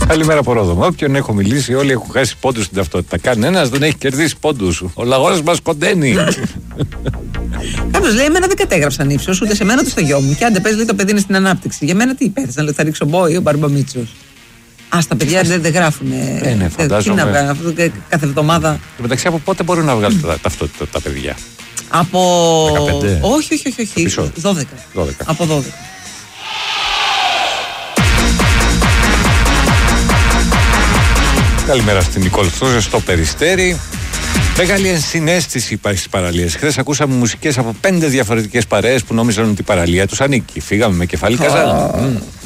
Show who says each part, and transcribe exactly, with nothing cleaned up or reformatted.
Speaker 1: Καλημέρα από Ρόδο. Όποιον έχω μιλήσει, όλοι έχουν χάσει πόντους στην ταυτότητα. Κανένας δεν έχει κερδίσει πόντους. Ο λαγός μας κοντένει.
Speaker 2: Κάποιος λέει: εμένα δεν κατέγραψαν ύψος, ούτε σε μένα ούτε στο γιο μου. Και αν δεν παίζει, λέει, το παιδί είναι στην ανάπτυξη. Για μένα τι υπέθεσαν, λέει, θα ρίξω μπόι ο Μπαρμπαμίτσος. Α, τα παιδιά δεν, δεν γράφουν.
Speaker 1: Ε, ναι, φαντάζομαι.
Speaker 2: Τι να βγάλουν, κάθε εβδομάδα.
Speaker 1: μεταξύ, από πότε μπορούν να βγάλουν τα ταυτότητα τα παιδιά?
Speaker 2: Από.
Speaker 1: δεκαπέντε.
Speaker 2: Όχι, όχι, όχι. όχι. δώδεκα.
Speaker 1: δώδεκα.
Speaker 2: Από δώδεκα.
Speaker 1: Καλημέρα στην Νικόλ Στόζε στο Περιστέρι. Μεγάλη ενσυναίσθηση υπάρχει στις παραλίες. Χθες ακούσαμε μουσικές από πέντε διαφορετικές παρέες που νόμιζαν ότι η παραλία τους ανήκει. Φύγαμε με κεφάλι καζάλι. Oh. Mm.